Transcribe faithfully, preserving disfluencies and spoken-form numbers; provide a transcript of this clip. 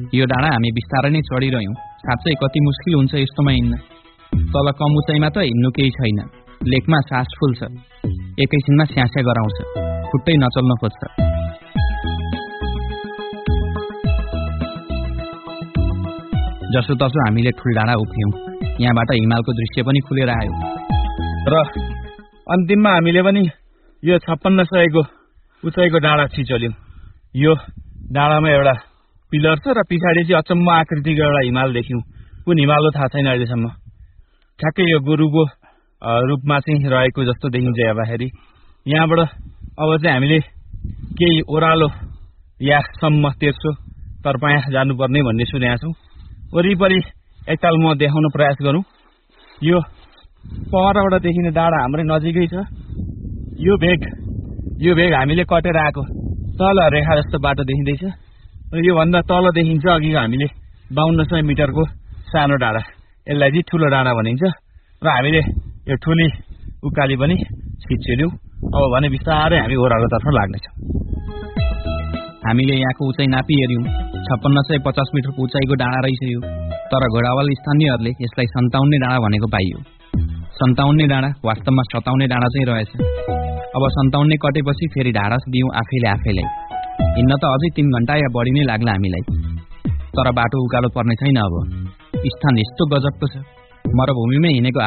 यो डाँडा हामी बिस्तारै नै चढिरह्यौँ। साँच्चै कति मुस्किल हुन्छ यस्तोमा हिँड्न। तल कम उचाइमा त हिँड्नु केही छैन। लेकमा सास फुल्छ, एकैछिनमा स्यास्या गराउँछ, खुट्टै नचल्न खोज्छ। जसोतसो हामीले ठुलडाँडा उभियौँ। यहाँबाट हिमालको दृश्य पनि खुलेर आयो र अन्तिममा हामीले पनि यो छप्पन्न सयको उचाइको डाँडा छिचोल्यौँ। यो डाँडामा एउटा पिलर छ र पछाडि चाहिँ अचम्म आकृतिको एउटा हिमाल देख्यौँ। कुन हिमाल हो थाहा छैन अहिलेसम्म। ठ्याक्कै यो गोरुको रूपमा चाहिँ रहेको जस्तो देखिन्छ हेर्दाखेरि। यहाँबाट अब चाहिँ हामीले केही ओह्रालो यासम्म तेर्सो तरपाया जानुपर्ने भन्ने सुनेका छौँ। वरिपरि एकताल म देखाउन प्रयास गरौँ। यो परबाट देखिने डाँडा हाम्रै नजिकै छ। यो भेग यो भेग हामीले कटेर आएको तल रेखा जस्तो बाटो देखिँदैछ र योभन्दा तल देखिन्छ अघिको हामीले बाहन्न सय मिटरको सानो डाँडा। यसलाई चाहिँ ठुलो डाँडा भनिन्छ र हामीले यो ठुली उकाली पनि छिचेल्यौँ। अब भने बिस्तारै हामी ओह्रालोतर्फ लाग्नेछौँ। हामीले यहाँको उचाइ नापी हेऱ्यौँ। छप्पन्न सय पचास मिटरको उचाइको डाँडा रहेछ यो। तर घोडावाल स्थानीयहरूले यसलाई सन्ताउन्ने डाँडा भनेको पाइयो। सन्ताउन्ने डाँडा वास्तवमा सताउन्ने डाँडा चाहिँ रहेछ। अब सन्ताउन्ने कटेपछि फेरि ढाडस दियौँ आफैले आफैलाई। हिँड्न त अझै तीन घण्टा या बढी नै लाग्ला हामीलाई। तर बाटो उकालो पर्ने छैन। अब स्थान यस्तो गजबको छ। मरुभूमिमै हिँडेको